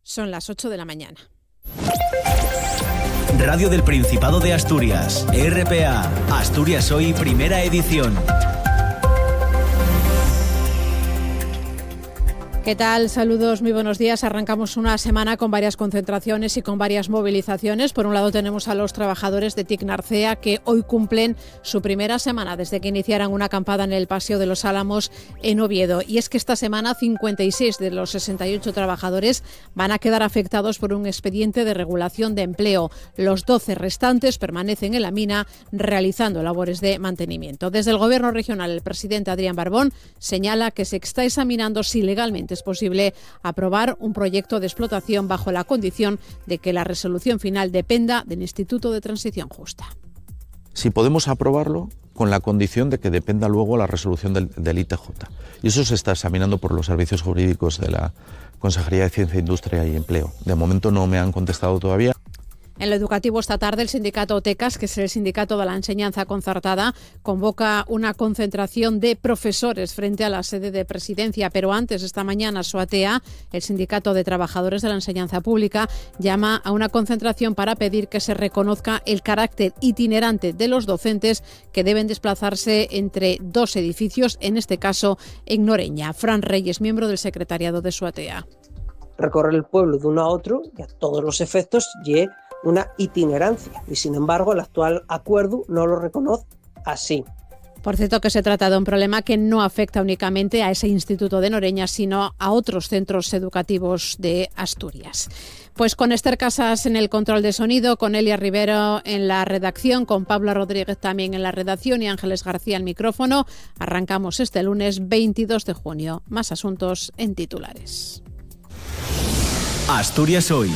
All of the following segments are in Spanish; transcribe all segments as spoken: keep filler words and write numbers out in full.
Son las ocho de la mañana. Radio del Principado de Asturias, R P A, Asturias Hoy, primera edición. ¿Qué tal? Saludos, muy buenos días. Arrancamos una semana con varias concentraciones y con varias movilizaciones. Por un lado tenemos a los trabajadores de T I C Narcea que hoy cumplen su primera semana desde que iniciaran una acampada en el Paseo de los Álamos en Oviedo. Y es que esta semana cincuenta y seis de los sesenta y ocho trabajadores van a quedar afectados por un expediente de regulación de empleo. Los doce restantes permanecen en la mina realizando labores de mantenimiento. Desde el Gobierno regional, el presidente Adrián Barbón señala que se está examinando si legalmente es posible aprobar un proyecto de explotación bajo la condición de que la resolución final dependa del Instituto de Transición Justa. Si podemos aprobarlo con la condición de que dependa luego la resolución del, del I T J. Y eso se está examinando por los servicios jurídicos de la Consejería de Ciencia, Industria y Empleo. De momento no me han contestado todavía. En lo educativo, esta tarde, el sindicato OTECAS, que es el sindicato de la enseñanza concertada, convoca una concentración de profesores frente a la sede de Presidencia. Pero antes, esta mañana, SOATEA, el sindicato de trabajadores de la enseñanza pública, llama a una concentración para pedir que se reconozca el carácter itinerante de los docentes que deben desplazarse entre dos edificios, en este caso en Noreña. Fran Reyes, miembro del secretariado de SOATEA. Recorrer el pueblo de uno a otro y a todos los efectos y una itinerancia, y sin embargo el actual acuerdo no lo reconoce así. Por cierto, que se trata de un problema que no afecta únicamente a ese instituto de Noreña, sino a otros centros educativos de Asturias. Pues con Esther Casas en el control de sonido, con Elia Rivero en la redacción, con Pablo Rodríguez también en la redacción y Ángeles García al micrófono, arrancamos este lunes veintidós de junio. Más asuntos en titulares. Asturias Hoy.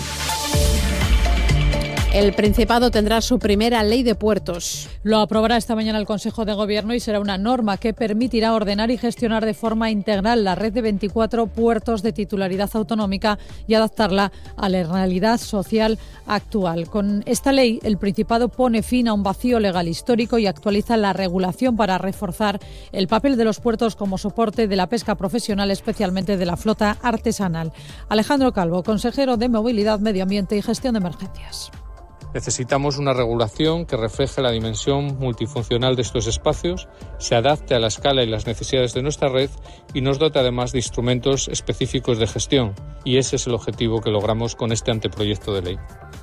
El Principado tendrá su primera ley de puertos. Lo aprobará esta mañana el Consejo de Gobierno y será una norma que permitirá ordenar y gestionar de forma integral la red de veinticuatro puertos de titularidad autonómica y adaptarla a la realidad social actual. Con esta ley, el Principado pone fin a un vacío legal histórico y actualiza la regulación para reforzar el papel de los puertos como soporte de la pesca profesional, especialmente de la flota artesanal. Alejandro Calvo, consejero de Movilidad, Medio Ambiente y Gestión de Emergencias. Necesitamos una regulación que refleje la dimensión multifuncional de estos espacios, se adapte a la escala y las necesidades de nuestra red y nos dote además de instrumentos específicos de gestión. Y ese es el objetivo que logramos con este anteproyecto de ley.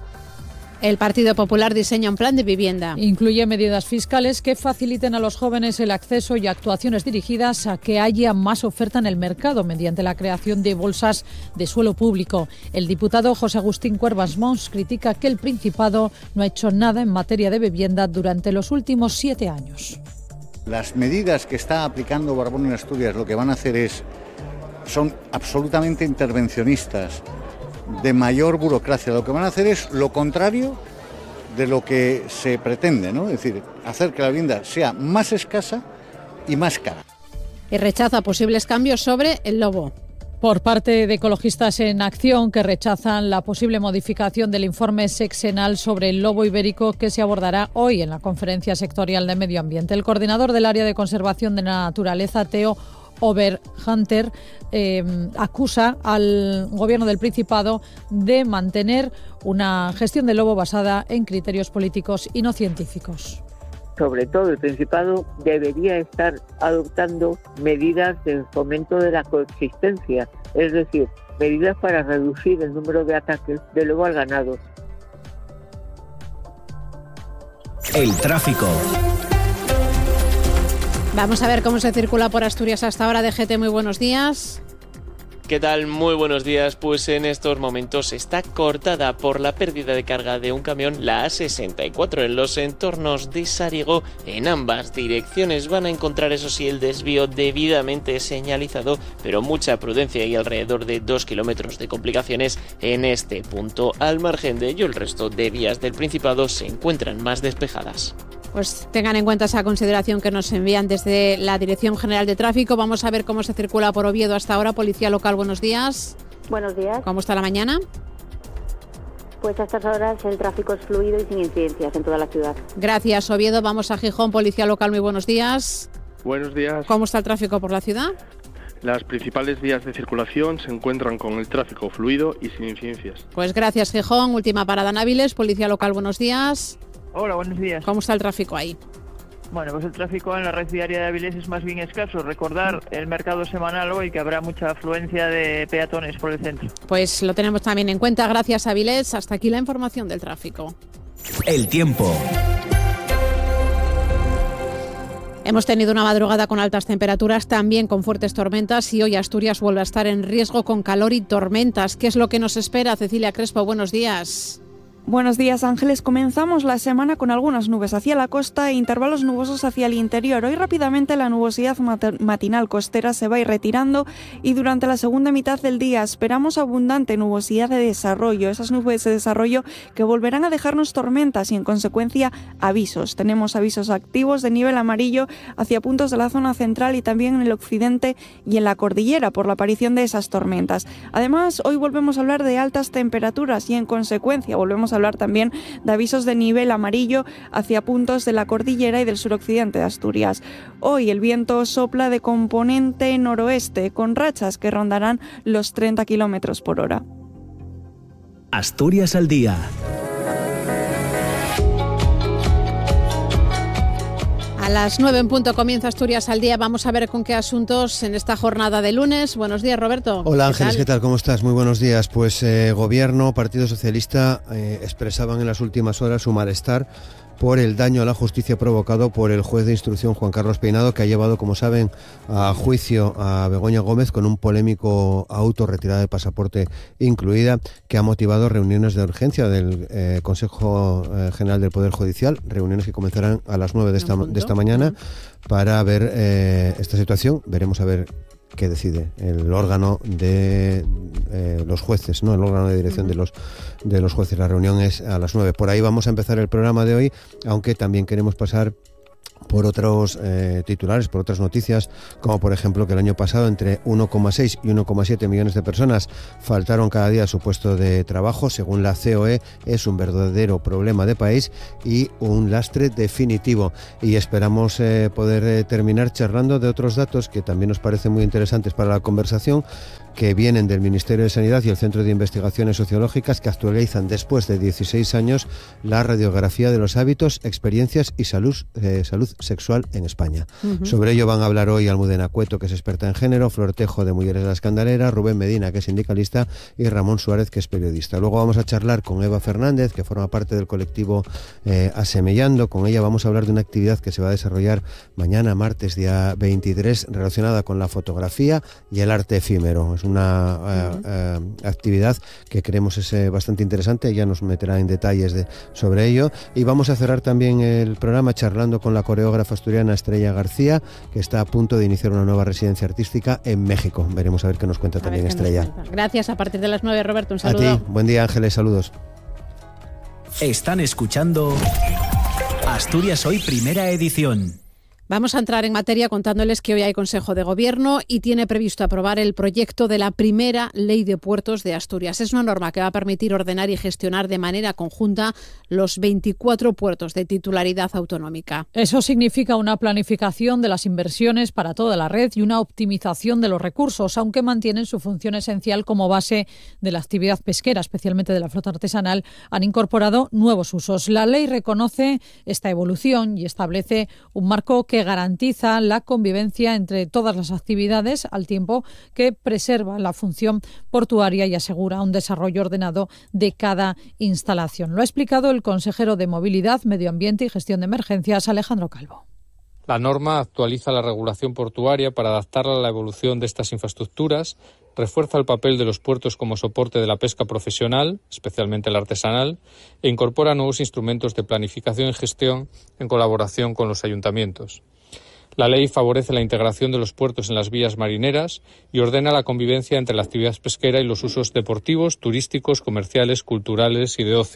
El Partido Popular diseña un plan de vivienda. Incluye medidas fiscales que faciliten a los jóvenes el acceso y actuaciones dirigidas a que haya más oferta en el mercado mediante la creación de bolsas de suelo público. El diputado José Agustín Cuervas Mons critica que el Principado no ha hecho nada en materia de vivienda durante los últimos siete años. Las medidas que está aplicando Barbón en Asturias lo que van a hacer es, son absolutamente intervencionistas, de mayor burocracia. Lo que van a hacer es lo contrario de lo que se pretende, ¿no? Es decir, hacer que la vivienda sea más escasa y más cara. Y rechaza posibles cambios sobre el lobo. Por parte de Ecologistas en Acción, que rechazan la posible modificación del informe sexenal sobre el lobo ibérico que se abordará hoy en la Conferencia Sectorial de Medio Ambiente. El coordinador del área de conservación de la naturaleza, Theo Oberhunter, eh, acusa al Gobierno del Principado de mantener una gestión del lobo basada en criterios políticos y no científicos. Sobre todo el Principado debería estar adoptando medidas de fomento de la coexistencia, es decir, medidas para reducir el número de ataques de lobo al ganado. El tráfico. Vamos a ver cómo se circula por Asturias hasta ahora. D G T, muy buenos días. ¿Qué tal? Muy buenos días. Pues en estos momentos está cortada por la pérdida de carga de un camión la A sesenta y cuatro en los entornos de Sárigo. En ambas direcciones van a encontrar, eso sí, el desvío debidamente señalizado, pero mucha prudencia y alrededor de dos kilómetros de complicaciones en este punto. Al margen de ello, el resto de vías del Principado se encuentran más despejadas. Pues tengan en cuenta esa consideración que nos envían desde la Dirección General de Tráfico. Vamos a ver cómo se circula por Oviedo hasta ahora. Policía Local, buenos días. Buenos días. ¿Cómo está la mañana? Pues a estas horas el tráfico es fluido y sin incidencias en toda la ciudad. Gracias, Oviedo. Vamos a Gijón. Policía Local, muy buenos días. Buenos días. ¿Cómo está el tráfico por la ciudad? Las principales vías de circulación se encuentran con el tráfico fluido y sin incidencias. Pues gracias, Gijón. Última parada en Áviles, Policía Local, buenos días. Hola, buenos días. ¿Cómo está el tráfico ahí? Bueno, pues el tráfico en la red viaria de Áviles es más bien escaso. Recordar el mercado semanal hoy, que habrá mucha afluencia de peatones por el centro. Pues lo tenemos también en cuenta. Gracias, Áviles. Hasta aquí la información del tráfico. El tiempo. Hemos tenido una madrugada con altas temperaturas, también con fuertes tormentas, y hoy Asturias vuelve a estar en riesgo con calor y tormentas. ¿Qué es lo que nos espera? Cecilia Crespo, buenos días. Buenos días, Ángeles. Comenzamos la semana con algunas nubes hacia la costa e intervalos nubosos hacia el interior. Hoy rápidamente la nubosidad mat- matinal costera se va a ir retirando y durante la segunda mitad del día esperamos abundante nubosidad de desarrollo. Esas nubes de desarrollo que volverán a dejarnos tormentas y en consecuencia avisos. Tenemos avisos activos de nivel amarillo hacia puntos de la zona central y también en el occidente y en la cordillera por la aparición de esas tormentas. Además, hoy volvemos a hablar de altas temperaturas y en consecuencia volvemos a hablar también de avisos de nivel amarillo hacia puntos de la cordillera y del suroccidente de Asturias. Hoy el viento sopla de componente noroeste con rachas que rondarán los treinta kilómetros por hora. Asturias al día. A las nueve en punto comienza Asturias al día. Vamos a ver con qué asuntos en esta jornada de lunes. Buenos días, Roberto. Hola, Ángeles, ¿qué tal? ¿Qué tal? ¿Cómo estás? Muy buenos días. Pues eh, Gobierno, Partido Socialista eh, expresaban en las últimas horas su malestar por el daño a la justicia provocado por el juez de instrucción Juan Carlos Peinado, que ha llevado, como saben, a juicio a Begoña Gómez con un polémico auto, retirada de pasaporte incluida, que ha motivado reuniones de urgencia del eh, Consejo eh, General del Poder Judicial, reuniones que comenzarán a las nueve de esta, de esta mañana para ver eh, esta situación. Veremos a ver qué decide el órgano de eh, los jueces, ¿no? El órgano de dirección uh-huh. de los de los jueces. La reunión es a las nueve. Por ahí vamos a empezar el programa de hoy, aunque también queremos pasar por otros eh, titulares, por otras noticias, como por ejemplo que el año pasado entre uno coma seis y uno coma siete millones de personas faltaron cada día a su puesto de trabajo. Según la C O E, es un verdadero problema de país y un lastre definitivo. Y esperamos eh, poder eh, terminar charlando de otros datos que también nos parecen muy interesantes para la conversación, que vienen del Ministerio de Sanidad y el Centro de Investigaciones Sociológicas, que actualizan después de dieciséis años la radiografía de los hábitos, experiencias y salud, eh, salud sexual en España. Uh-huh. Sobre ello van a hablar hoy Almudena Cueto, que es experta en género, Flor Tejo, de Mujeres de la Escandalera, Rubén Medina, que es sindicalista, y Ramón Suárez, que es periodista. Luego vamos a charlar con Eva Fernández, que forma parte del colectivo eh, Asemellando. Con ella vamos a hablar de una actividad que se va a desarrollar mañana, martes, día veintitrés, relacionada con la fotografía y el arte efímero. Es una uh, uh, actividad que creemos es eh, bastante interesante. Ella nos meterá en detalles de, sobre ello. Y vamos a cerrar también el programa charlando con la coreógrafa asturiana Estrella García, que está a punto de iniciar una nueva residencia artística en México. Veremos a ver qué nos cuenta a también Estrella. Gracias. A partir de las nueve, Roberto, un saludo. A ti. Buen día, Ángeles. Saludos. Están escuchando Asturias Hoy, primera edición. Vamos a entrar en materia contándoles que hoy hay Consejo de Gobierno y tiene previsto aprobar el proyecto de la primera Ley de Puertos de Asturias. Es una norma que va a permitir ordenar y gestionar de manera conjunta los veinticuatro puertos de titularidad autonómica. Eso significa una planificación de las inversiones para toda la red y una optimización de los recursos, aunque mantienen su función esencial como base de la actividad pesquera, especialmente de la flota artesanal. Han incorporado nuevos usos. La ley reconoce esta evolución y establece un marco que garantiza la convivencia entre todas las actividades al tiempo que preserva la función portuaria y asegura un desarrollo ordenado de cada instalación. Lo ha explicado el consejero de Movilidad, Medio Ambiente y Gestión de Emergencias, Alejandro Calvo. La norma actualiza la regulación portuaria para adaptarla a la evolución de estas infraestructuras, refuerza el papel de los puertos como soporte de la pesca profesional, especialmente la artesanal, e incorpora nuevos instrumentos de planificación y gestión en colaboración con los ayuntamientos. La ley favorece la integración de los puertos en las vías marineras y ordena la convivencia entre la actividad pesquera y los usos deportivos, turísticos, comerciales, culturales y de ocio.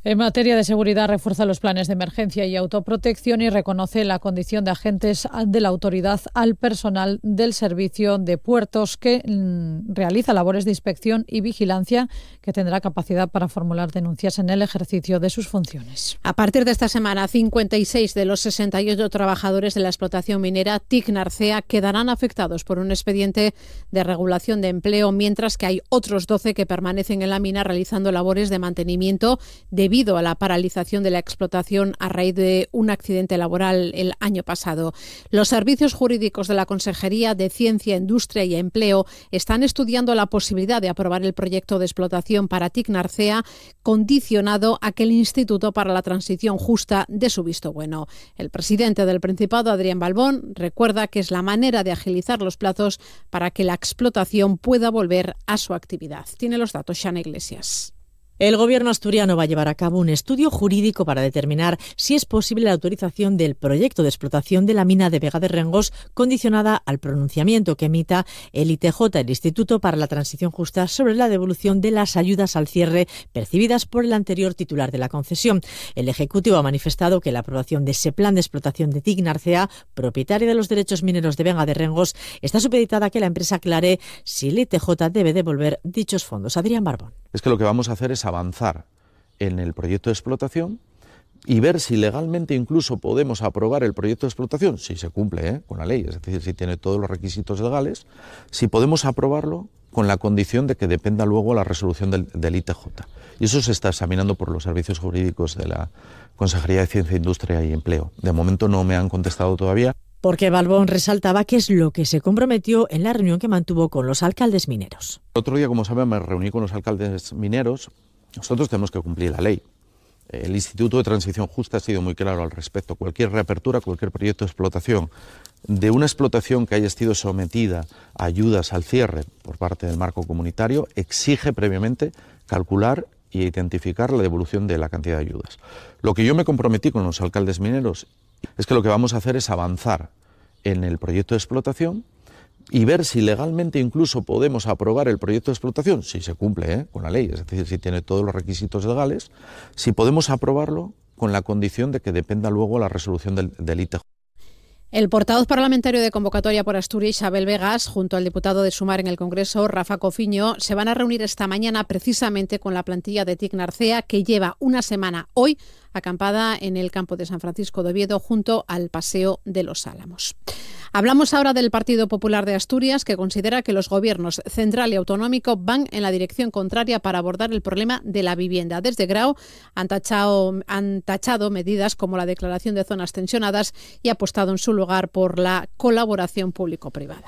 En materia de seguridad, refuerza los planes de emergencia y autoprotección y reconoce la condición de agentes de la autoridad al personal del servicio de puertos que mmm, realiza labores de inspección y vigilancia, que tendrá capacidad para formular denuncias en el ejercicio de sus funciones. A partir de esta semana, cincuenta y seis de los sesenta y ocho trabajadores de la explotación minera TIC Narcea quedarán afectados por un expediente de regulación de empleo, mientras que hay otros doce que permanecen en la mina realizando labores de mantenimiento debido debido a la paralización de la explotación a raíz de un accidente laboral el año pasado. Los servicios jurídicos de la Consejería de Ciencia, Industria y Empleo están estudiando la posibilidad de aprobar el proyecto de explotación para TIC Narcea, condicionado a que el Instituto para la Transición Justa dé su visto bueno. El presidente del Principado, Adrián Balbón, recuerda que es la manera de agilizar los plazos para que la explotación pueda volver a su actividad. Tiene los datos Xana Iglesias. El Gobierno asturiano va a llevar a cabo un estudio jurídico para determinar si es posible la autorización del proyecto de explotación de la mina de Vega de Rengós, condicionada al pronunciamiento que emita el I T J, el Instituto para la Transición Justa, sobre la devolución de las ayudas al cierre percibidas por el anterior titular de la concesión. El Ejecutivo ha manifestado que la aprobación de ese plan de explotación de TIC Narcea, propietaria de los derechos mineros de Vega de Rengós, está supeditada a que la empresa aclare si el I T J debe devolver dichos fondos. Adrián Barbón. Es que lo que vamos a hacer es avanzar en el proyecto de explotación y ver si legalmente incluso podemos aprobar el proyecto de explotación, si se cumple ¿eh? con la ley, es decir, si tiene todos los requisitos legales, si podemos aprobarlo con la condición de que dependa luego la resolución del, del I T J. Y eso se está examinando por los servicios jurídicos de la Consejería de Ciencia, Industria y Empleo. De momento no me han contestado todavía. Porque Balbón resaltaba que es lo que se comprometió en la reunión que mantuvo con los alcaldes mineros. El otro día, como saben, me reuní con los alcaldes mineros. Nosotros tenemos que cumplir la ley. El Instituto de Transición Justa ha sido muy claro al respecto. Cualquier reapertura, cualquier proyecto de explotación, de una explotación que haya sido sometida a ayudas al cierre por parte del marco comunitario, exige previamente calcular y identificar la devolución de la cantidad de ayudas. Lo que yo me comprometí con los alcaldes mineros es que lo que vamos a hacer es avanzar en el proyecto de explotación y ver si legalmente incluso podemos aprobar el proyecto de explotación, si se cumple ¿eh? con la ley, es decir, si tiene todos los requisitos legales, si podemos aprobarlo con la condición de que dependa luego la resolución del, del I T J. El portavoz parlamentario de Convocatoria por Asturias, Isabel Vegas, junto al diputado de Sumar en el Congreso, Rafa Cofiño, se van a reunir esta mañana precisamente con la plantilla de TIC Narcea, que lleva una semana hoy acampada en el campo de San Francisco de Oviedo junto al Paseo de los Álamos. Hablamos ahora del Partido Popular de Asturias, que considera que los gobiernos central y autonómico van en la dirección contraria para abordar el problema de la vivienda. Desde Grau han tachado, han tachado medidas como la declaración de zonas tensionadas y apostado en su lugar por la colaboración público-privada.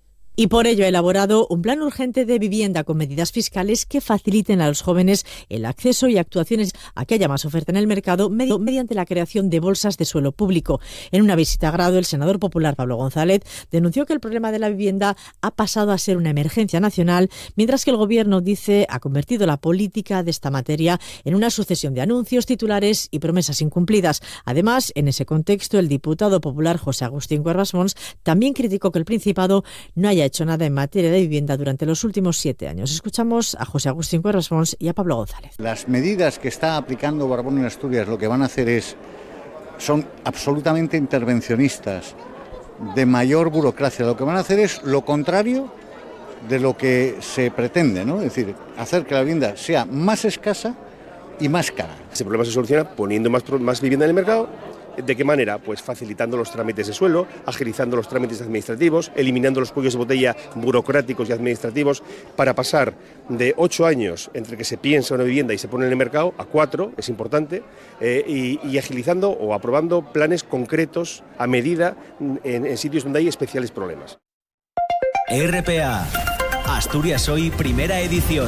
Y por ello ha elaborado un plan urgente de vivienda con medidas fiscales que faciliten a los jóvenes el acceso y actuaciones a que haya más oferta en el mercado mediante la creación de bolsas de suelo público. En una visita a Grado, el senador popular Pablo González denunció que el problema de la vivienda ha pasado a ser una emergencia nacional, mientras que el Gobierno, dice, ha convertido la política de esta materia en una sucesión de anuncios, titulares y promesas incumplidas. Además, en ese contexto, el diputado popular José Agustín Cuervas Mons también criticó que el Principado no haya hecho nada en materia de vivienda durante los últimos siete años. Escuchamos a José Agustín Cuervas Mons y a Pablo González. Las medidas que está aplicando Barbón en Asturias lo que van a hacer es, son absolutamente intervencionistas, de mayor burocracia. Lo que van a hacer es lo contrario de lo que se pretende, ¿no? Es decir, hacer que la vivienda sea más escasa y más cara. Ese problema se soluciona poniendo más, más vivienda en el mercado. ¿De qué manera? Pues facilitando los trámites de suelo, agilizando los trámites administrativos, eliminando los cuellos de botella burocráticos y administrativos para pasar de ocho años entre que se piensa una vivienda y se pone en el mercado a cuatro, es importante, eh, y, y agilizando o aprobando planes concretos a medida en, en sitios donde hay especiales problemas. R P A, Asturias Hoy, primera edición.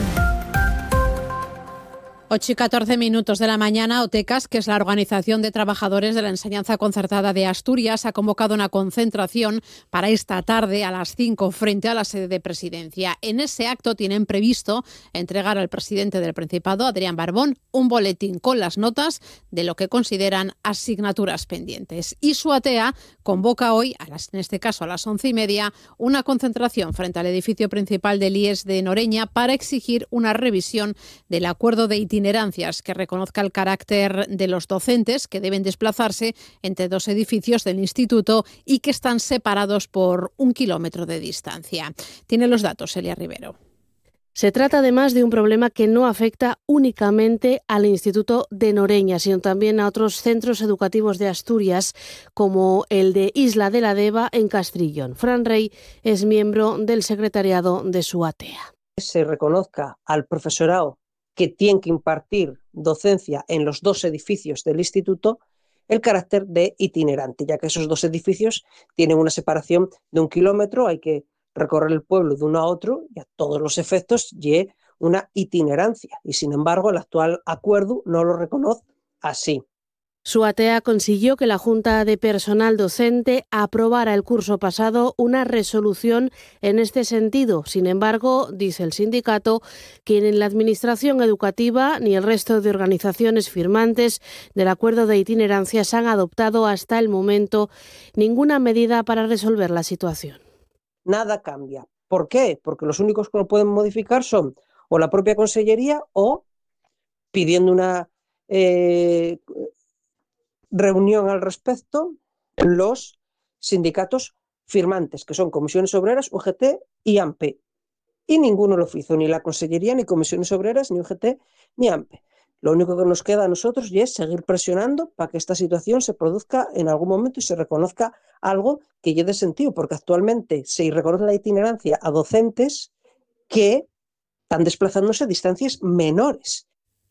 ocho y catorce minutos de la mañana, OTECAS, que es la Organización de Trabajadores de la Enseñanza Concertada de Asturias, ha convocado una concentración para esta tarde a las cinco frente a la sede de Presidencia. En ese acto tienen previsto entregar al presidente del Principado, Adrián Barbón, un boletín con las notas de lo que consideran asignaturas pendientes. Y su A T A convoca hoy, a las, en este caso a las once y media, una concentración frente al edificio principal del I E S de Noreña para exigir una revisión del acuerdo de itinerario itinerancias, que reconozca el carácter de los docentes que deben desplazarse entre dos edificios del instituto y que están separados por un kilómetro de distancia. Tiene los datos Elia Rivero. Se trata además de un problema que no afecta únicamente al Instituto de Noreña, sino también a otros centros educativos de Asturias, como el de Isla de la Deva en Castrillón. Fran Rey es miembro del secretariado de SUATEA. Se reconozca al profesorado que tiene que impartir docencia en los dos edificios del instituto el carácter de itinerante, ya que esos dos edificios tienen una separación de un kilómetro, hay que recorrer el pueblo de uno a otro y a todos los efectos y una itinerancia. Y sin embargo, el actual acuerdo no lo reconoce así. SUATEA consiguió que la Junta de Personal Docente aprobara el curso pasado una resolución en este sentido. Sin embargo, dice el sindicato, que ni la Administración Educativa ni el resto de organizaciones firmantes del acuerdo de itinerancias han adoptado hasta el momento ninguna medida para resolver la situación. Nada cambia. ¿Por qué? Porque los únicos que lo pueden modificar son o la propia Consellería o pidiendo una eh, reunión al respecto los sindicatos firmantes, que son Comisiones Obreras, U G T y A M P E. Y ninguno lo hizo, ni la Consellería, ni Comisiones Obreras, ni U G T, ni A M P E. Lo único que nos queda a nosotros y es seguir presionando para que esta situación se produzca en algún momento y se reconozca algo que lleve sentido, porque actualmente se reconoce la itinerancia a docentes que están desplazándose a distancias menores.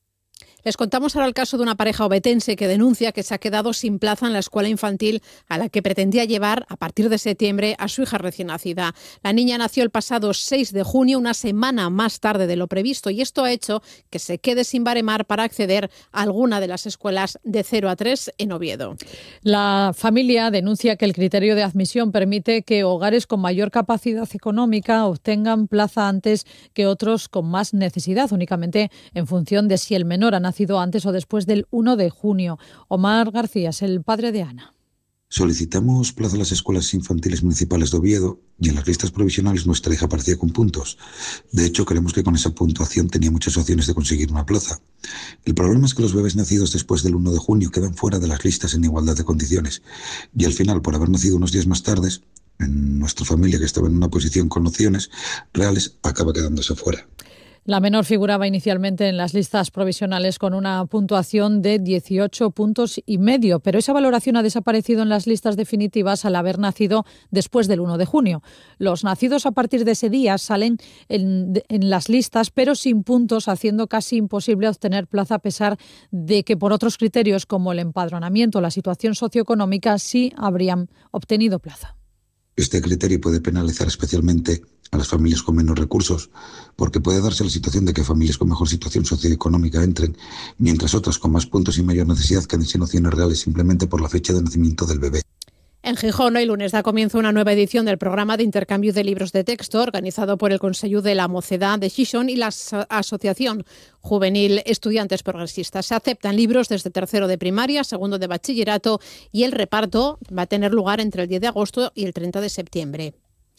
Les contamos ahora el caso de una pareja obetense que denuncia que se ha quedado sin plaza en la escuela infantil a la que pretendía llevar a partir de septiembre a su hija recién nacida. La niña nació el pasado seis de junio, una semana más tarde de lo previsto, y esto ha hecho que se quede sin baremar para acceder a alguna de las escuelas de cero a tres en Oviedo. La familia denuncia que el criterio de admisión permite que hogares con mayor capacidad económica obtengan plaza antes que otros con más necesidad, únicamente en función de si el menor ha nacido antes o después del uno de junio. Omar García es el padre de Ana. Solicitamos plaza a las escuelas infantiles municipales de Oviedo y en las listas provisionales nuestra hija aparecía con puntos. De hecho, creemos que con esa puntuación tenía muchas opciones de conseguir una plaza. El problema es que los bebés nacidos después del uno de junio quedan fuera de las listas en igualdad de condiciones. Y al final, por haber nacido unos días más tarde, en nuestra familia, que estaba en una posición con opciones reales, acaba quedándose fuera. La menor figuraba inicialmente en las listas provisionales con una puntuación de dieciocho puntos y medio, pero esa valoración ha desaparecido en las listas definitivas al haber nacido después del uno de junio. Los nacidos a partir de ese día salen en, en las listas, pero sin puntos, haciendo casi imposible obtener plaza a pesar de que por otros criterios como el empadronamiento o la situación socioeconómica sí habrían obtenido plaza. Este criterio puede penalizar especialmente a las familias con menos recursos, porque puede darse la situación de que familias con mejor situación socioeconómica entren, mientras otras con más puntos y mayor necesidad queden sin opciones reales simplemente por la fecha de nacimiento del bebé. En Gijón, hoy lunes, da comienzo una nueva edición del programa de intercambio de libros de texto organizado por el Consejo de la Mocedad de Gijón y la Asociación Juvenil Estudiantes Progresistas. Se aceptan libros desde tercero de primaria, segundo de bachillerato y el reparto va a tener lugar entre el diez de agosto y el treinta de septiembre.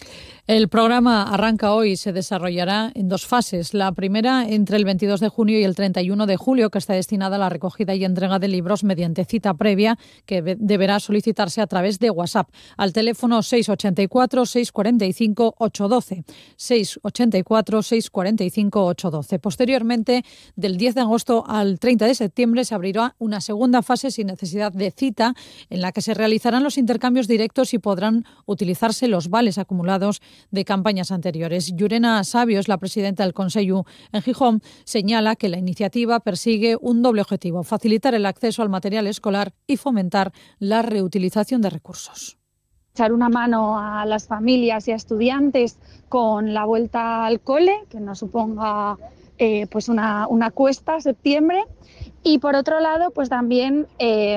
El programa arranca hoy y se desarrollará en dos fases. La primera entre el veintidós de junio y el treinta y uno de julio, que está destinada a la recogida y entrega de libros mediante cita previa que deberá solicitarse a través de WhatsApp al teléfono seis ochenta y cuatro, seis cuarenta y cinco, ocho doce. seis ochenta y cuatro, seis cuarenta y cinco, ocho doce. Posteriormente, del diez de agosto al treinta de septiembre, se abrirá una segunda fase sin necesidad de cita en la que se realizarán los intercambios directos y podrán utilizarse los vales acumulados de campañas anteriores. Llurena Sabios, la presidenta del Consejo en Gijón, señala que la iniciativa persigue un doble objetivo: facilitar el acceso al material escolar y fomentar la reutilización de recursos. Echar una mano a las familias y a estudiantes con la vuelta al cole, que no suponga eh, pues una, una cuesta septiembre. Y por otro lado, pues también eh,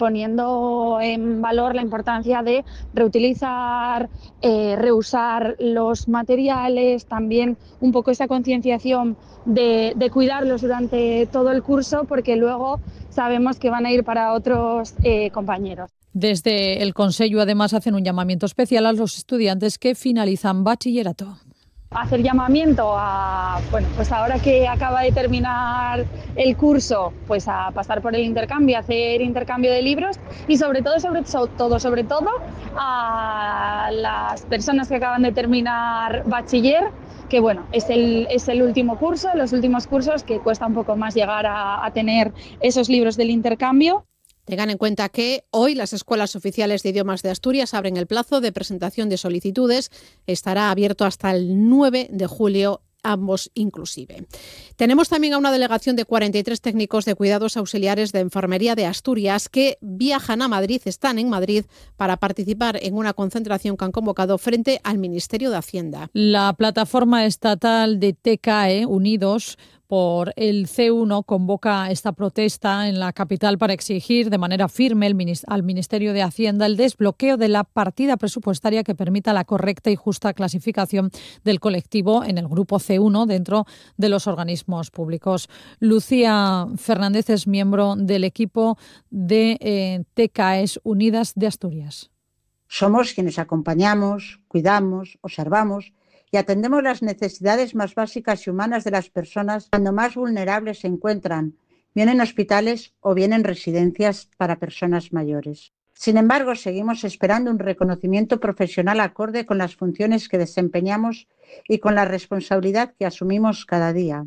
poniendo en valor la importancia de reutilizar, eh, reusar los materiales, también un poco esa concienciación de, de cuidarlos durante todo el curso, porque luego sabemos que van a ir para otros eh, compañeros. Desde el Consejo, además, hacen un llamamiento especial a los estudiantes que finalizan bachillerato. Hacer llamamiento a, bueno, pues ahora que acaba de terminar el curso, pues a pasar por el intercambio, a hacer intercambio de libros y sobre todo, sobre todo, sobre todo a las personas que acaban de terminar bachiller, que bueno, es el, es el último curso, los últimos cursos que cuesta un poco más llegar a, a tener esos libros del intercambio. Tengan en cuenta que hoy las escuelas oficiales de idiomas de Asturias abren el plazo de presentación de solicitudes. Estará abierto hasta el nueve de julio, ambos inclusive. Tenemos también a una delegación de cuarenta y tres técnicos de cuidados auxiliares de enfermería de Asturias que viajan a Madrid, están en Madrid, para participar en una concentración que han convocado frente al Ministerio de Hacienda. La plataforma estatal de T C A E, Unidos por el C uno, convoca esta protesta en la capital para exigir de manera firme al Ministerio de Hacienda el desbloqueo de la partida presupuestaria que permita la correcta y justa clasificación del colectivo en el grupo C uno dentro de los organismos públicos. Lucía Fernández es miembro del equipo de eh, T C A E Unidas de Asturias. Somos quienes acompañamos, cuidamos, observamos y atendemos las necesidades más básicas y humanas de las personas cuando más vulnerables se encuentran, bien en hospitales o bien en residencias para personas mayores. Sin embargo, seguimos esperando un reconocimiento profesional acorde con las funciones que desempeñamos y con la responsabilidad que asumimos cada día.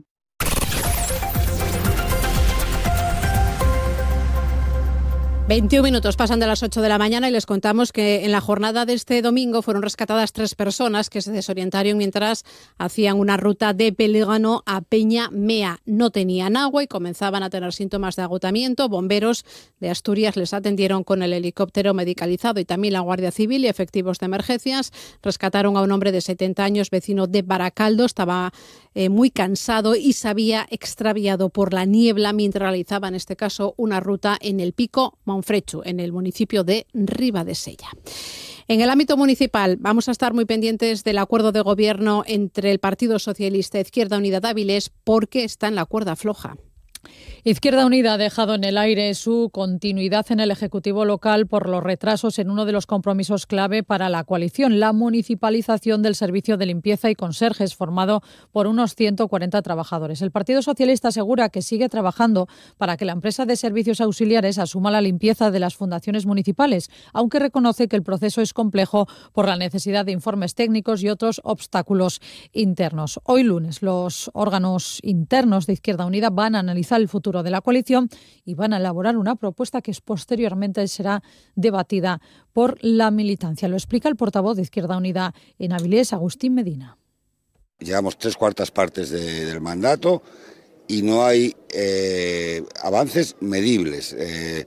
veintiún minutos pasan de las ocho de la mañana y les contamos que en la jornada de este domingo fueron rescatadas tres personas que se desorientaron mientras hacían una ruta de Pelígano a Peña Mea. No tenían agua y comenzaban a tener síntomas de agotamiento. Bomberos de Asturias les atendieron con el helicóptero medicalizado y también la Guardia Civil y efectivos de emergencias. Rescataron a un hombre de setenta años, vecino de Baracaldo. Estaba eh, muy cansado y se había extraviado por la niebla mientras realizaba, en este caso, una ruta en el Pico Monfrechu, en el municipio de Ribadesella. En el ámbito municipal vamos a estar muy pendientes del acuerdo de gobierno entre el Partido Socialista e Izquierda Unida de Avilés porque está en la cuerda floja. Izquierda Unida ha dejado en el aire su continuidad en el Ejecutivo local por los retrasos en uno de los compromisos clave para la coalición, la municipalización del servicio de limpieza y conserjes, formado por unos ciento cuarenta trabajadores. El Partido Socialista asegura que sigue trabajando para que la empresa de servicios auxiliares asuma la limpieza de las fundaciones municipales, aunque reconoce que el proceso es complejo por la necesidad de informes técnicos y otros obstáculos internos. Hoy lunes, los órganos internos de Izquierda Unida van a analizar el futuro de la coalición y van a elaborar una propuesta que posteriormente será debatida por la militancia. Lo explica el portavoz de Izquierda Unida en Avilés, Agustín Medina. Llevamos tres cuartas partes de, del mandato y no hay eh, avances medibles. Eh,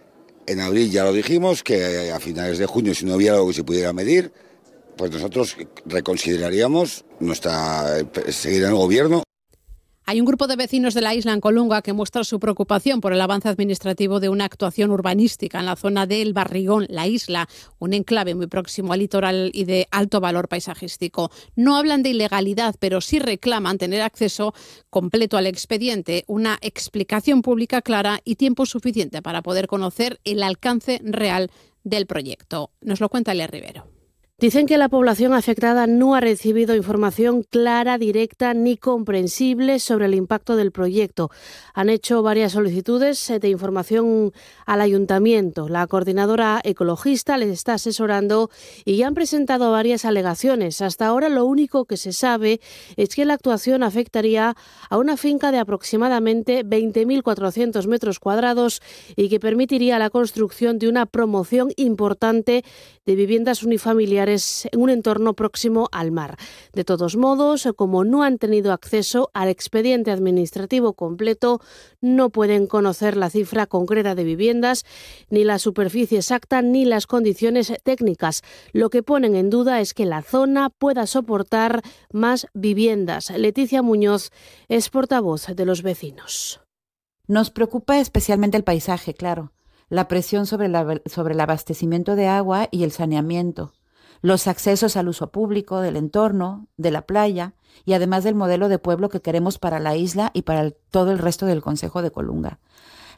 en abril ya lo dijimos, que a finales de junio, si no hubiera algo que se pudiera medir, pues nosotros reconsideraríamos nuestra seguir en el gobierno. Hay un grupo de vecinos de la isla en Colunga que muestra su preocupación por el avance administrativo de una actuación urbanística en la zona del Barrigón, la isla, un enclave muy próximo al litoral y de alto valor paisajístico. No hablan de ilegalidad, pero sí reclaman tener acceso completo al expediente, una explicación pública clara y tiempo suficiente para poder conocer el alcance real del proyecto. Nos lo cuenta Elia Rivero. Dicen que la población afectada no ha recibido información clara, directa ni comprensible sobre el impacto del proyecto. Han hecho varias solicitudes de información al ayuntamiento. La coordinadora ecologista les está asesorando y ya han presentado varias alegaciones. Hasta ahora lo único que se sabe es que la actuación afectaría a una finca de aproximadamente veinte mil cuatrocientos metros cuadrados y que permitiría la construcción de una promoción importante de viviendas unifamiliares en un entorno próximo al mar. De todos modos, como no han tenido acceso al expediente administrativo completo, no pueden conocer la cifra concreta de viviendas, ni la superficie exacta, ni las condiciones técnicas. Lo que ponen en duda es que la zona pueda soportar más viviendas. Leticia Muñoz es portavoz de los vecinos. Nos preocupa especialmente el paisaje, claro, la presión sobre, la, sobre el abastecimiento de agua y el saneamiento, los accesos al uso público del entorno, de la playa y además del modelo de pueblo que queremos para la isla y para el, todo el resto del concejo de Colunga.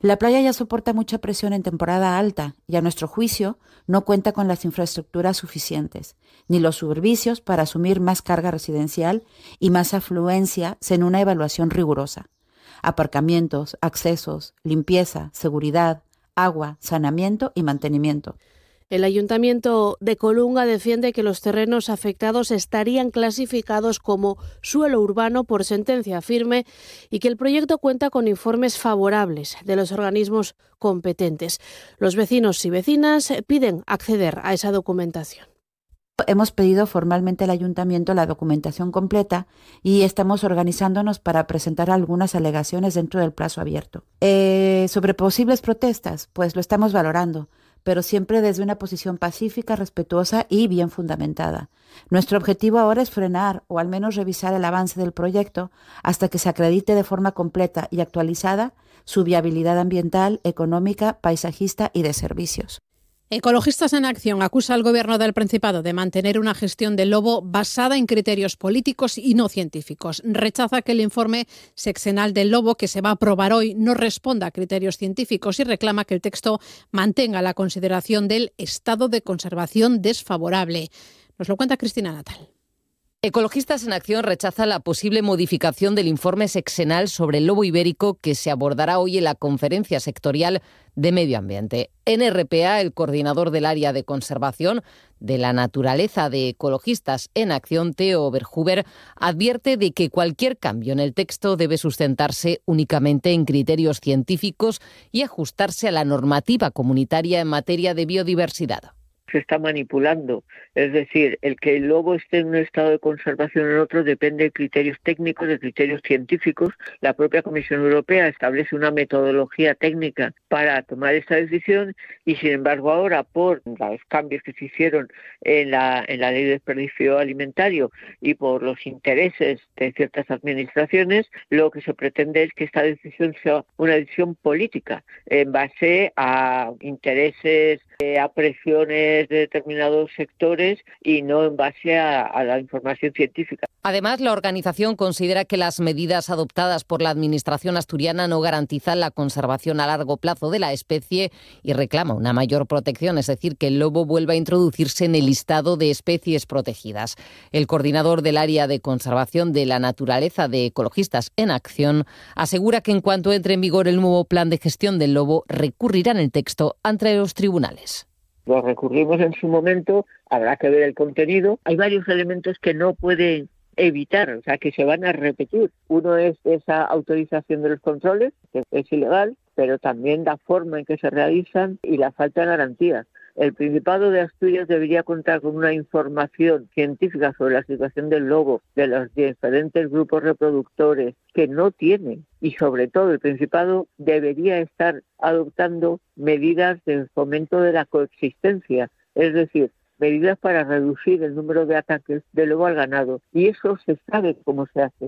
La playa ya soporta mucha presión en temporada alta y, a nuestro juicio, no cuenta con las infraestructuras suficientes, ni los servicios para asumir más carga residencial y más afluencia sin una evaluación rigurosa. Aparcamientos, accesos, limpieza, seguridad, agua, saneamiento y mantenimiento. El Ayuntamiento de Colunga defiende que los terrenos afectados estarían clasificados como suelo urbano por sentencia firme y que el proyecto cuenta con informes favorables de los organismos competentes. Los vecinos y vecinas piden acceder a esa documentación. Hemos pedido formalmente al Ayuntamiento la documentación completa y estamos organizándonos para presentar algunas alegaciones dentro del plazo abierto. Eh, sobre posibles protestas, pues lo estamos valorando, pero siempre desde una posición pacífica, respetuosa y bien fundamentada. Nuestro objetivo ahora es frenar o al menos revisar el avance del proyecto hasta que se acredite de forma completa y actualizada su viabilidad ambiental, económica, paisajista y de servicios. Ecologistas en Acción acusa al Gobierno del Principado de mantener una gestión del lobo basada en criterios políticos y no científicos. Rechaza que el informe sexenal del lobo que se va a aprobar hoy no responda a criterios científicos y reclama que el texto mantenga la consideración del estado de conservación desfavorable. Nos lo cuenta Cristina Natal. Ecologistas en Acción rechaza la posible modificación del informe sexenal sobre el lobo ibérico que se abordará hoy en la Conferencia Sectorial de Medio Ambiente. En R P A, el coordinador del área de conservación de la naturaleza de Ecologistas en Acción, Theo Oberhuber, advierte de que cualquier cambio en el texto debe sustentarse únicamente en criterios científicos y ajustarse a la normativa comunitaria en materia de biodiversidad. Se está manipulando, es decir, el que el lobo esté en un estado de conservación o en otro depende de criterios técnicos, de criterios científicos. La propia Comisión Europea establece una metodología técnica para tomar esta decisión y, sin embargo, ahora por los cambios que se hicieron en la, en la ley de desperdicio alimentario y por los intereses de ciertas administraciones, lo que se pretende es que esta decisión sea una decisión política en base a intereses, eh, a presiones de determinados sectores y no en base a, a la información científica. Además, la organización considera que las medidas adoptadas por la Administración asturiana no garantizan la conservación a largo plazo de la especie y reclama una mayor protección, es decir, que el lobo vuelva a introducirse en el listado de especies protegidas. El coordinador del área de conservación de la naturaleza de Ecologistas en Acción asegura que en cuanto entre en vigor el nuevo plan de gestión del lobo, recurrirán el texto ante los tribunales. Lo recurrimos en su momento, habrá que ver el contenido. Hay varios elementos que no pueden evitar, o sea, que se van a repetir. Uno es esa autorización de los controles, que es ilegal, pero también la forma en que se realizan y la falta de garantías. El Principado de Asturias debería contar con una información científica sobre la situación del lobo, de los diferentes grupos reproductores que no tienen. Y sobre todo el Principado debería estar adoptando medidas de fomento de la coexistencia, es decir, medidas para reducir el número de ataques de lobo al ganado. Y eso se sabe cómo se hace.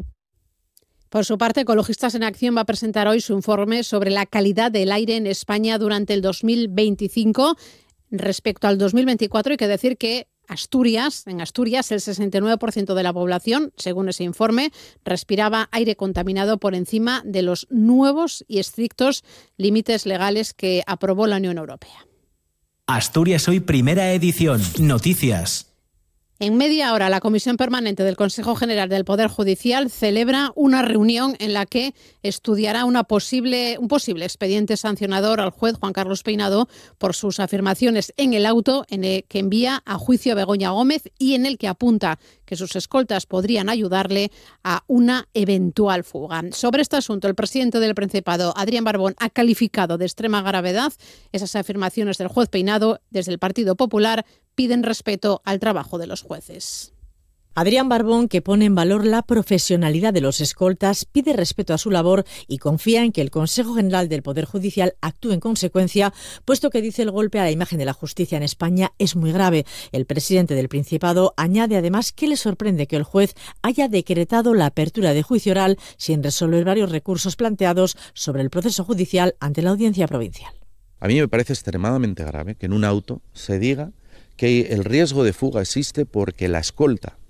Por su parte, Ecologistas en Acción va a presentar hoy su informe sobre la calidad del aire en España durante el dos mil veinticinco. Respecto al dos mil veinticuatro, hay que decir que Asturias, en Asturias, el sesenta y nueve por ciento de la población, según ese informe, respiraba aire contaminado por encima de los nuevos y estrictos límites legales que aprobó la Unión Europea. Asturias Hoy, primera edición. Noticias. En media hora, la Comisión Permanente del Consejo General del Poder Judicial celebra una reunión en la que estudiará una posible, un posible expediente sancionador al juez Juan Carlos Peinado por sus afirmaciones en el auto en el que envía a juicio a Begoña Gómez y en el que apunta que sus escoltas podrían ayudarle a una eventual fuga. Sobre este asunto, el presidente del Principado, Adrián Barbón, ha calificado de extrema gravedad esas afirmaciones del juez Peinado. Desde el Partido Popular piden respeto al trabajo de los jueces. Adrián Barbón, que pone en valor la profesionalidad de los escoltas, pide respeto a su labor y confía en que el Consejo General del Poder Judicial actúe en consecuencia, puesto que dice el golpe a la imagen de la justicia en España es muy grave. El presidente del Principado añade además que le sorprende que el juez haya decretado la apertura de juicio oral sin resolver varios recursos planteados sobre el proceso judicial ante la Audiencia Provincial. A mí me parece extremadamente grave que en un auto se diga que el riesgo de fuga existe porque la escolta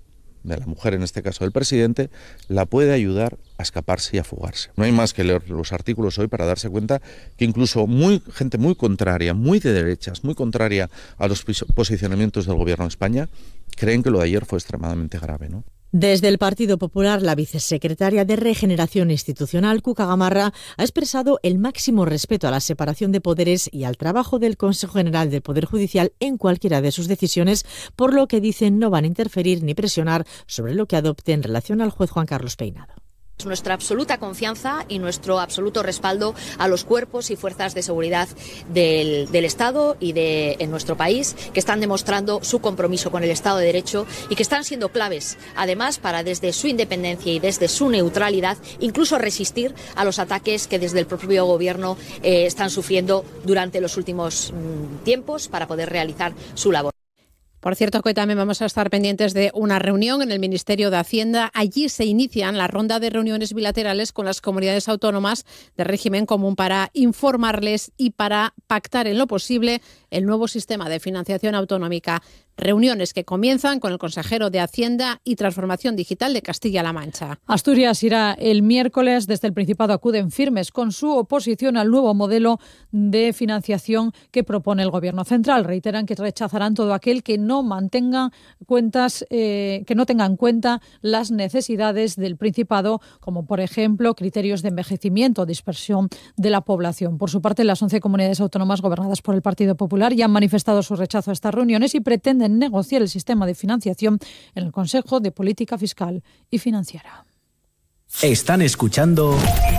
de la mujer, en este caso del presidente, la puede ayudar a escaparse y a fugarse. No hay más que leer los artículos hoy para darse cuenta que incluso muy, gente muy contraria, muy de derechas, muy contraria a los posicionamientos del gobierno de España, creen que lo de ayer fue extremadamente grave, ¿no? Desde el Partido Popular, la vicesecretaria de Regeneración Institucional, Cuca Gamarra, ha expresado el máximo respeto a la separación de poderes y al trabajo del Consejo General del Poder Judicial en cualquiera de sus decisiones, por lo que dicen no van a interferir ni presionar sobre lo que adopte en relación al juez Juan Carlos Peinado. Nuestra absoluta confianza y nuestro absoluto respaldo a los cuerpos y fuerzas de seguridad del, del Estado y de en nuestro país, que están demostrando su compromiso con el Estado de Derecho y que están siendo claves, además, para desde su independencia y desde su neutralidad, incluso resistir a los ataques que desde el propio Gobierno eh, están sufriendo durante los últimos mm, tiempos para poder realizar su labor. Por cierto, que también vamos a estar pendientes de una reunión en el Ministerio de Hacienda. Allí se inician la ronda de reuniones bilaterales con las comunidades autónomas de régimen común para informarles y para pactar en lo posible el nuevo sistema de financiación autonómica. Reuniones que comienzan con el consejero de Hacienda y Transformación Digital de Castilla-La Mancha. Asturias irá el miércoles. Desde el Principado acuden firmes con su oposición al nuevo modelo de financiación que propone el Gobierno central. Reiteran que rechazarán todo aquel que no mantenga cuentas, eh, que no tenga en cuenta las necesidades del Principado, como por ejemplo criterios de envejecimiento o dispersión de la población. Por su parte, las once comunidades autónomas gobernadas por el Partido Popular ya han manifestado su rechazo a estas reuniones y pretenden negociar el sistema de financiación en el Consejo de Política Fiscal y Financiera. Están escuchando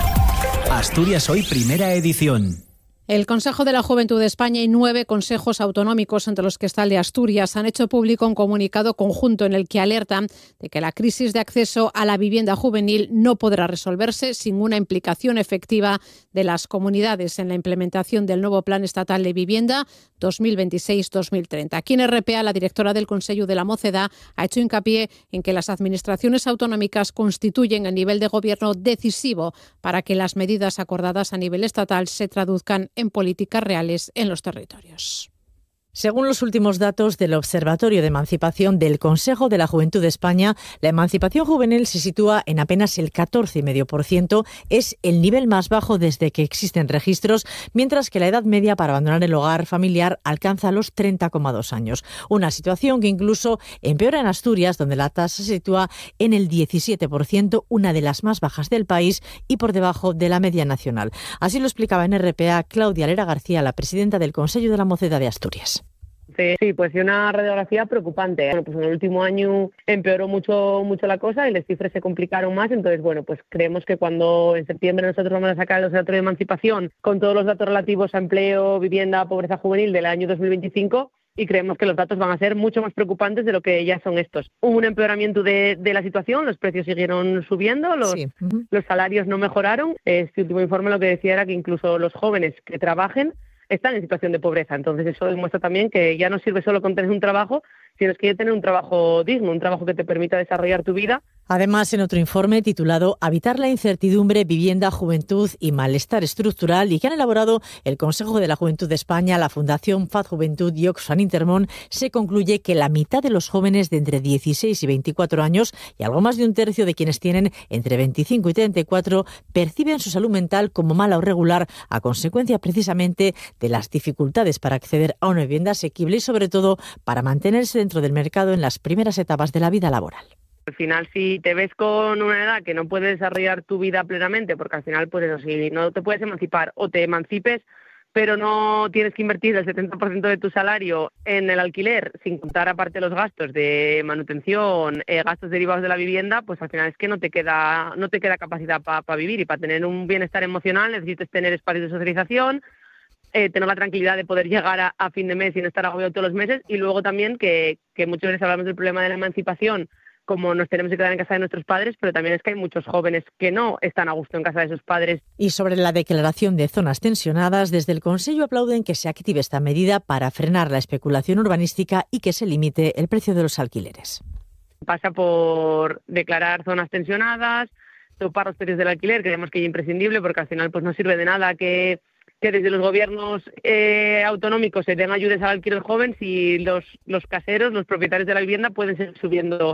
Asturias Hoy, primera edición. El Consejo de la Juventud de España y nueve consejos autonómicos, entre los que está el de Asturias, han hecho público un comunicado conjunto en el que alertan de que la crisis de acceso a la vivienda juvenil no podrá resolverse sin una implicación efectiva de las comunidades en la implementación del nuevo Plan Estatal de Vivienda dos mil veintiséis dos mil treinta. Aquí en R P A, la directora del Consejo de la Mocedad ha hecho hincapié en que las administraciones autonómicas constituyen el nivel de gobierno decisivo para que las medidas acordadas a nivel estatal se traduzcan en políticas reales en los territorios. Según los últimos datos del Observatorio de Emancipación del Consejo de la Juventud de España, la emancipación juvenil se sitúa en apenas el catorce coma cinco por ciento, es el nivel más bajo desde que existen registros, mientras que la edad media para abandonar el hogar familiar alcanza los treinta coma dos años. Una situación que incluso empeora en Asturias, donde la tasa se sitúa en el diecisiete por ciento, una de las más bajas del país y por debajo de la media nacional. Así lo explicaba en R P A Claudia Lera García, la presidenta del Consejo de la Mocedad de Asturias. Sí, pues sí, una radiografía preocupante. Bueno, pues en el último año empeoró mucho mucho la cosa y las cifras se complicaron más. Entonces, bueno, pues creemos que cuando en septiembre nosotros vamos a sacar el Observatorio de Emancipación con todos los datos relativos a empleo, vivienda, pobreza juvenil del año dos mil veinticinco, y creemos que los datos van a ser mucho más preocupantes de lo que ya son estos. Hubo un empeoramiento de, de la situación, los precios siguieron subiendo, los, sí. uh-huh. los salarios no mejoraron. Este último informe lo que decía era que incluso los jóvenes que trabajen están en situación de pobreza. Entonces eso demuestra también que ya no sirve solo con tener un trabajo, sino que hay que tener un trabajo digno, un trabajo que te permita desarrollar tu vida. Además, en otro informe titulado Habitar la incertidumbre, vivienda, juventud y malestar estructural, y que han elaborado el Consejo de la Juventud de España, la Fundación Faz Juventud y Oxfam Intermón, se concluye que la mitad de los jóvenes de entre dieciséis y veinticuatro años y algo más de un tercio de quienes tienen entre veinticinco y treinta y cuatro perciben su salud mental como mala o regular a consecuencia precisamente de las dificultades para acceder a una vivienda asequible y sobre todo para mantenerse dentro del mercado en las primeras etapas de la vida laboral. Al final, si te ves con una edad que no puedes desarrollar tu vida plenamente, porque al final, pues eso, si no te puedes emancipar o te emancipes, pero no tienes que invertir el setenta por ciento de tu salario en el alquiler, sin contar aparte los gastos de manutención, eh, gastos derivados de la vivienda, pues al final es que no te queda no te queda capacidad para pa vivir. Y para tener un bienestar emocional necesitas tener espacios de socialización, Eh, tener la tranquilidad de poder llegar a, a fin de mes y no estar agobiado todos los meses. Y luego también que, que muchas veces hablamos del problema de la emancipación, como nos tenemos que quedar en casa de nuestros padres, pero también es que hay muchos jóvenes que no están a gusto en casa de sus padres. Y sobre la declaración de zonas tensionadas, desde el Consejo aplauden que se active esta medida para frenar la especulación urbanística y que se limite el precio de los alquileres. Pasa por declarar zonas tensionadas, topar los precios del alquiler, creemos que es imprescindible, porque al final pues no sirve de nada que que desde los gobiernos eh, autonómicos se den ayudas al alquiler joven si los, los caseros, los propietarios de la vivienda pueden seguir subiendo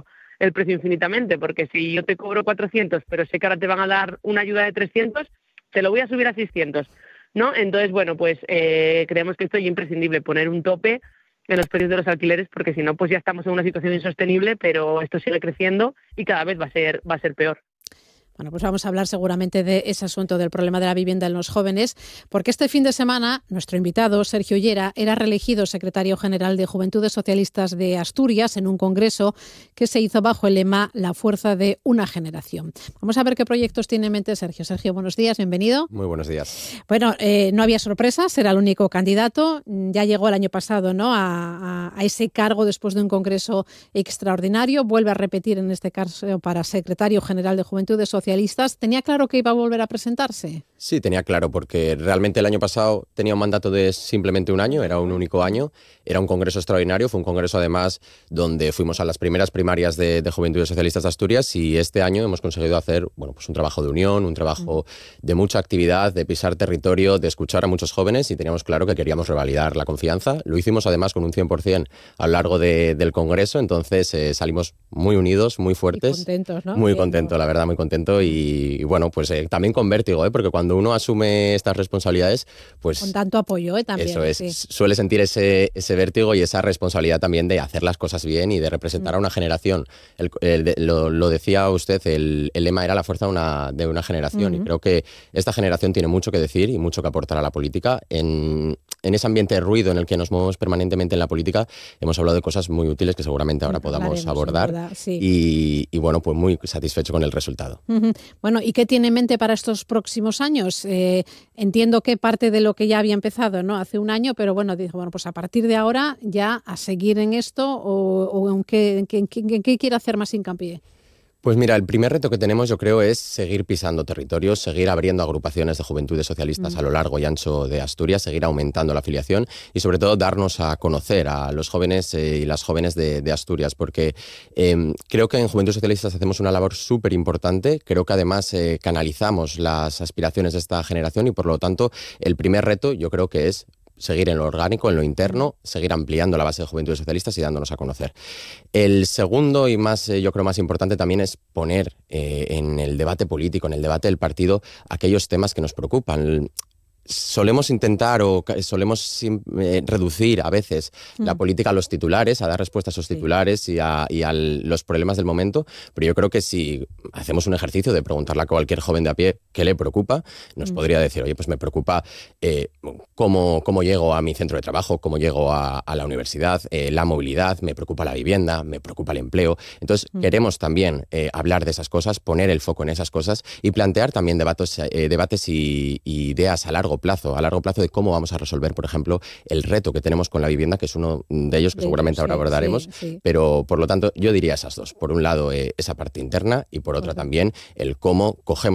el precio infinitamente, porque si yo te cobro cuatrocientos, pero sé que ahora te van a dar una ayuda de trescientos, te lo voy a subir a seiscientos, ¿no? Entonces, bueno, pues eh, creemos que esto es imprescindible, poner un tope en los precios de los alquileres, porque si no, pues ya estamos en una situación insostenible, pero esto sigue creciendo y cada vez va a ser, va a ser peor. Bueno, pues vamos a hablar seguramente de ese asunto del problema de la vivienda en los jóvenes, porque este fin de semana nuestro invitado, Sergio Llera, era reelegido secretario general de Juventudes Socialistas de Asturias en un congreso que se hizo bajo el lema La fuerza de una generación. Vamos a ver qué proyectos tiene en mente Sergio. Sergio, buenos días, bienvenido. Muy buenos días. Bueno, eh, no había sorpresas, era el único candidato. Ya llegó el año pasado, ¿no?, a, a, a ese cargo después de un congreso extraordinario. Vuelve a repetir en este caso para secretario general de Juventudes Socialistas. ¿Tenía claro que iba a volver a presentarse? Sí, tenía claro, porque realmente el año pasado tenía un mandato de simplemente un año, era un único año, era un congreso extraordinario, fue un congreso además donde fuimos a las primeras primarias de, de Juventudes Socialistas de Asturias, y este año hemos conseguido hacer, bueno, pues un trabajo de unión, un trabajo mm. de mucha actividad, de pisar territorio, de escuchar a muchos jóvenes, y teníamos claro que queríamos revalidar la confianza. Lo hicimos además con un cien por ciento a lo largo de, del congreso, entonces eh, salimos muy unidos, muy fuertes. Y contentos, ¿no? Muy Bien, contento, ¿no? la verdad, muy contento. Y, y bueno, pues eh, también con vértigo, ¿eh? Porque cuando uno asume estas responsabilidades, pues... Con tanto apoyo, ¿eh? También. Eso es, sí. Suele sentir ese, ese vértigo y esa responsabilidad también de hacer las cosas bien y de representar mm. a una generación. El, el, de, lo, lo decía usted, el, el lema era la fuerza de una, de una generación, mm-hmm. y creo que esta generación tiene mucho que decir y mucho que aportar a la política. En, en ese ambiente de ruido en el que nos movemos permanentemente en la política, hemos hablado de cosas muy útiles que seguramente ahora podamos abordar. Verdad, sí. y, y bueno, pues muy satisfecho con el resultado. Uh-huh. Bueno, ¿y qué tiene en mente para estos próximos años? Eh, entiendo que parte de lo que ya había empezado, ¿no?, hace un año, pero bueno, dijo, bueno, pues a partir de ahora ya a seguir en esto, o, o en, qué, en, qué, en, qué, en qué quiere hacer más hincapié. Pues mira, el primer reto que tenemos, yo creo, es seguir pisando territorios, seguir abriendo agrupaciones de juventudes socialistas mm. a lo largo y ancho de Asturias, seguir aumentando la afiliación y sobre todo darnos a conocer a los jóvenes eh, y las jóvenes de, de Asturias, porque eh, creo que en Juventudes Socialistas hacemos una labor súper importante, creo que además eh, canalizamos las aspiraciones de esta generación y por lo tanto el primer reto yo creo que es seguir en lo orgánico, en lo interno, seguir ampliando la base de Juventudes Socialistas y dándonos a conocer. El segundo y más, eh, yo creo más importante también es poner eh, en el debate político, en el debate del partido, aquellos temas que nos preocupan. Solemos intentar o solemos eh, reducir a veces mm. la política a los titulares, a dar respuesta a esos titulares sí. y, a, y a los problemas del momento, pero yo creo que si hacemos un ejercicio de preguntarle a cualquier joven de a pie qué le preocupa, nos mm. podría decir, oye, pues me preocupa eh, cómo, cómo llego a mi centro de trabajo, cómo llego a, a la universidad, eh, la movilidad, me preocupa la vivienda, me preocupa el empleo. Entonces mm. queremos también eh, hablar de esas cosas, poner el foco en esas cosas y plantear también debates, eh, debates y, y ideas a largo plazo, a largo plazo de cómo vamos a resolver, por ejemplo, el reto que tenemos con la vivienda, que es uno de ellos que de seguramente ellos, ahora sí, abordaremos, sí, sí. pero por lo tanto yo diría esas dos. Por un lado, eh, esa parte interna y por otra uh-huh. también el cómo cogemos